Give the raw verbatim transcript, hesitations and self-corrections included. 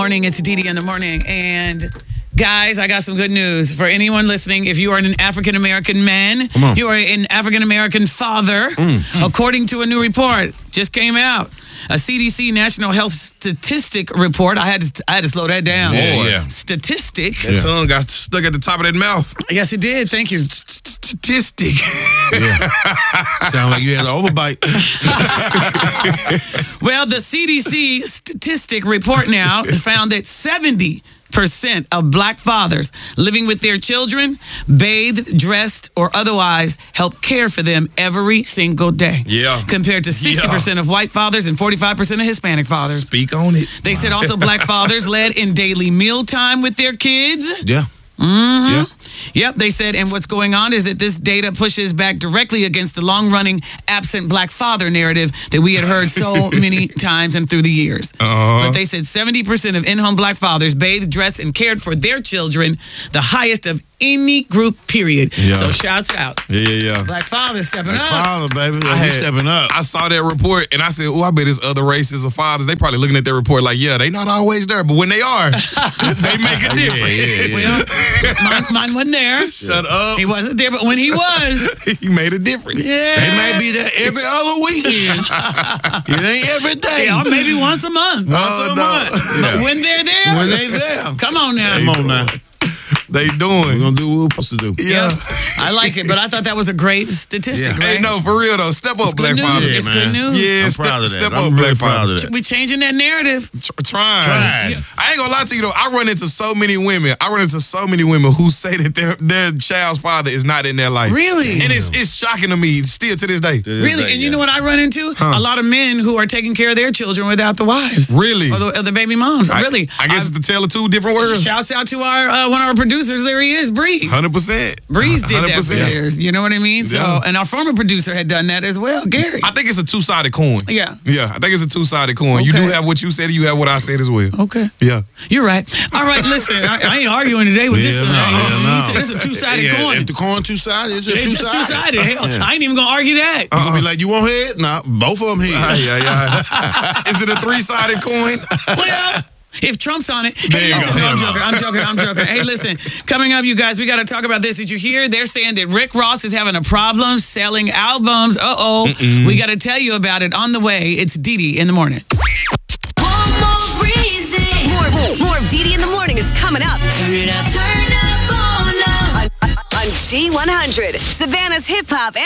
Morning, it's Dee Dee in the morning. And guys, I got some good news for anyone listening. If you are an African-American man, you are an African-American father, mm. according to a new report, just came out. A C D C National Health Statistic report. I had to, I had to slow that down. Yeah, yeah. Statistic. That yeah. tongue got stuck at the top of that mouth. Yes, it did. Thank you. Statistic. Yeah. Sound like you had an overbite. Well, the C D C statistic report now found that seventy percent of black fathers living with their children bathed, dressed, or otherwise help care for them every single day. Yeah. Compared to sixty percent yeah. of white fathers and forty-five percent of Hispanic fathers. Speak on it. They said also black fathers led in daily meal time with their kids. Yeah. Mm-hmm. Yeah. Yep, they said, and what's going on is that this data pushes back directly against the long-running absent black father narrative that we had heard so many times and through the years. Uh-huh. But they said seventy percent of in-home black fathers bathed, dressed, and cared for their children, the highest of any group, period. Yeah. So shouts out. Yeah, yeah, yeah. Black fathers stepping black up. Father, baby. I He's had, stepping up. I saw that report, and I said, oh, I bet it's other races of fathers. They probably looking at that report like, yeah, they not always there, but when they are, they make a difference. Yeah, yeah, yeah. Well, mine, mine wasn't there. Shut up. He wasn't there, but when he was, he made a difference. Yeah. They may be there every other weekend. It ain't every day. Yeah, or maybe once a month. Once Oh, a no. month. But Yeah. when they're there, When they there. come on now. Come on now. They We're doing. going to do what we're supposed to do. Yeah. I like it, but I thought that was a great statistic, Yeah. right? Hey, no, for real, though. Step up, It's black good news. fathers. It's Yeah, good man. news. Yeah, I'm step, proud of that. step I'm up, really black proud fathers. of that. We changing that narrative. Tr- trying. Trying. I ain't gonna lie to you though. I run into so many women. I run into so many women who say that their their child's father is not in their life. Really? And it's it's shocking to me still to this day. To this Really? day, And you yeah. know what I run into? Huh. A lot of men who are taking care of their children without the wives. Really? Or the, or the baby moms. I, really. I guess I've- it's the tale of two different worlds. Shouts out to our uh, one of our producers. There he is, Breeze. Hundred percent. Breeze did that for Yeah. years. You know what I mean? So, Yeah. and our former producer had done that as well, Gary. I think it's a two sided coin. Yeah. Yeah. I think it's a two sided coin. You Okay. do have what you said. You have what I said as well. Okay. Yeah. You're right. All right, listen. I, I ain't arguing today with Yeah, this. no, one. yeah, no. You said it's a two-sided Yeah, coin. If the coin two-sided, it's just It's just two-sided. two-sided. Hell, Yeah. I ain't even gonna argue that. You gonna be like, you want head? Nah, both of them head. Ay, ay, ay. Is it a three sided coin? Well, if Trump's on it, There hey, you listen, go. no, I'm joking, I'm joking, I'm joking. Hey, listen, coming up, you guys, we got to talk about this. Did you hear? They're saying that Rick Ross is having a problem selling albums. Uh-oh. Mm-mm. We got to tell you about it on the way. It's Dee Dee in the morning. One more reason. More, more, more of Dee Dee in the morning is coming up. Turn it up. Turn up on up. On, on, on G one hundred, Savannah's hip hop